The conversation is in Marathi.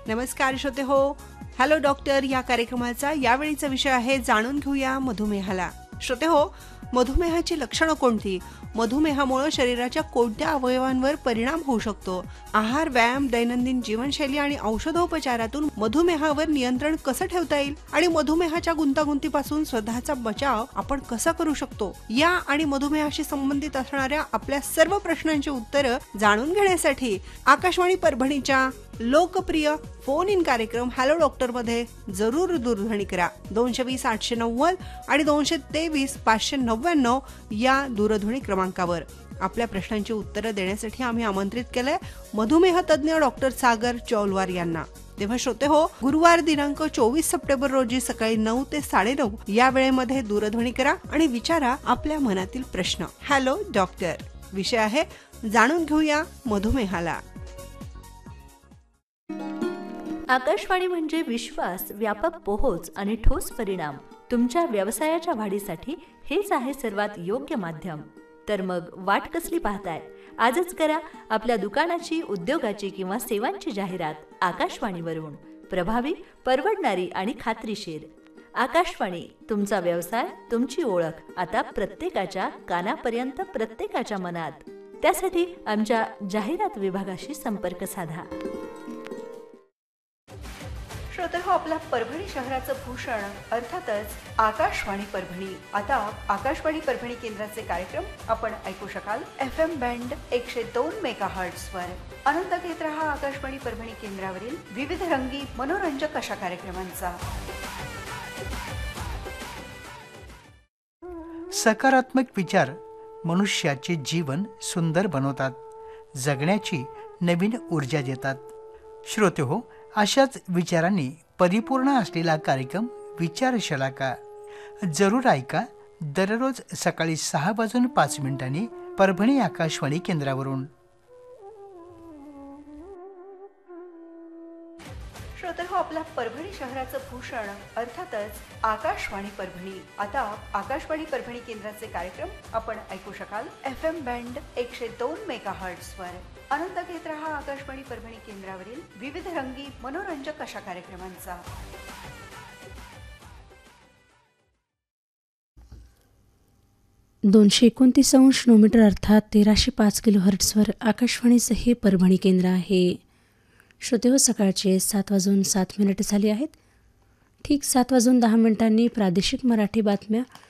नमस्कार श्रोते हो. हॅलो डॉक्टर या कार्यक्रमाचा यावेळीचा विषय आहे जाणून घेऊया मधुमेहाला. श्रोते हो, मधुमेहाची लक्षणं कोणती? मधुमेहामुळे शरीराच्या कोणत्या अवयवांवर परिणाम होऊ शकतो? आहार, व्यायाम, दैनंदिन जीवनशैली आणि औषधोपचारातून मधुमेहावर नियंत्रण कसं ठेवता येईल आणि मधुमेहाच्या गुंतागुंतीपासून स्वतःचा बचाव आपण कसा करू शकतो? या आणि मधुमेहाशी संबंधित असणाऱ्या आपल्या सर्व प्रश्नांची उत्तरं जाणून घेण्यासाठी आकाशवाणी परभणीच्या लोकप्रिय फोन इन कार्यक्रम हॅलो डॉक्टर मध्ये जरूर दूरध्वनी करा. 220-890 आणि 223-599 या दूरध्वनी क्रमांकावर. आपल्या प्रश्नांची उत्तरं देण्यासाठी आम्ही आमंत्रित केलंय मधुमेह तज्ज्ञ डॉक्टर सागर चौलवार यांना. तेव्हा श्रोते हो, गुरुवार दिनांक 24 सप्टेंबर रोजी सकाळी 9 ते 9:30 या वेळेमध्ये दूरध्वनी करा आणि विचारा आपल्या मनातील प्रश्न. हॅलो डॉक्टर विषय आहे जाणून घेऊया मधुमेहाला. आकाशवाणी म्हणजे विश्वास, व्यापक पोहोच आणि ठोस परिणाम. तुमच्या व्यवसायाच्या वाढीसाठी हेच आहे सर्वात योग्य माध्यम. तर मग वाट कसली पाहताय? आजच करा आपल्या दुकानाची, उद्योगाची किंवा सेवांची जाहिरात आकाशवाणीवरून. प्रभावी, परवडणारी आणि खात्रीशीर. आकाशवाणी, तुमचा व्यवसाय, तुमची ओळख आता प्रत्येकाच्या कानापर्यंत, प्रत्येकाच्या मनात. त्यासाठी आमच्या जाहिरात विभागाशी संपर्क साधा. श्रोते हो, आपल्या परभणी शहराचं भूषण अर्थातच आकाशवाणी परभणी. आता आकाशवाणी परभणी केंद्राचे कार्यक्रम आपण ऐकू शकाल FM बँड 102 मेगाहर्ट्झ वर. आनंद घेत रहा आकाशवाणी परभणी केंद्रावरील विविध रंगी मनोरंजक अशा कार्यक्रमांचा. सकारात्मक विचार मनुष्याचे जीवन सुंदर बनवतात, जगण्याची नवीन ऊर्जा देतात. श्रोते हो, अशाच विचारांनी परिपूर्ण असलेला कार्यक्रम विचारशलाका जरूर ऐका. दररोज सकाळी 6:05 परभणी आकाशवाणी केंद्रावरून. श्रोते हो, आपल्या परभणी शहराचं भूषण अर्थातच आकाशवाणी परभणी. आता आकाशवाणी परभणी केंद्राचे कार्यक्रम आपण ऐकू शकाल FM बँड 102 मेगाहर्ट्झ वर. आनंद घेत रहा आकाशवाणी परभणी केंद्रावरील विविध रंगी मनोरंजक अशा कार्यक्रमांचा. 229 अर्थात 1305 किलोहर्ट्झवर आकाशवाणीचं हे परभणी केंद्र आहे. श्रोते हो, सकाळचे 7:07 झाले आहेत. ठीक 7:10 प्रादेशिक मराठी बातम्या